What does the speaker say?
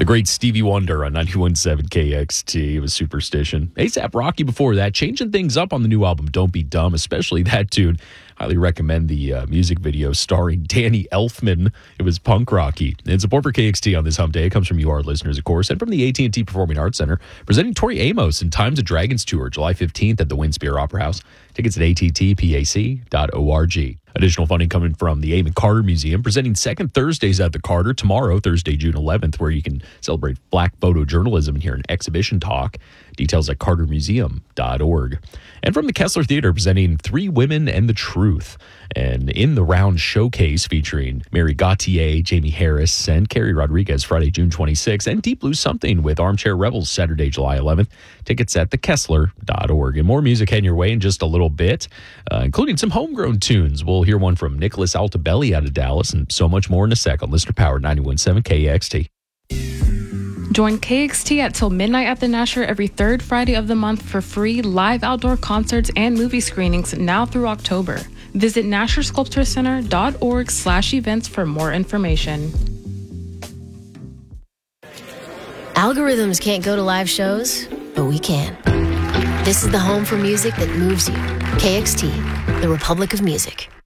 The great Stevie Wonder on 91.7 KXT was Superstition. A$AP Rocky before that, changing things up on the new album Don't Be Dumb, especially that tune. Highly recommend the music video starring Danny Elfman. It was punk rocky. And support for KXT on this hump day comes from you, our listeners, of course, and from the AT&T Performing Arts Center, presenting Tori Amos and Times of Dragons Tour, July 15th at the Winspear Opera House. Tickets at attpac.org. Additional funding coming from the Amon Carter Museum, presenting Second Thursdays at the Carter tomorrow, Thursday, June 11th, where you can celebrate Black photojournalism and hear an exhibition talk. Details at cartermuseum.org. And from the Kessler Theater, presenting Three Women and the Truth, an in-the-round showcase featuring Mary Gauthier, Jamie Harris, and Carrie Rodriguez, Friday, June 26th, and Deep Blue Something with Armchair Rebels, Saturday, July 11th. Tickets at thekessler.org. And more music heading your way in just a little bit, including some homegrown tunes. We'll hear one from Nicholas Altabelli out of Dallas, and so much more in a sec on Listener Power 91.7 KXT. Join KXT at Till Midnight at the Nasher every third Friday of the month for free live outdoor concerts and movie screenings now through October. Visit NasherSculptureCenter.org/events for more information. Algorithms can't go to live shows, but we can. This is the home for music that moves you. KXT, the Republic of Music.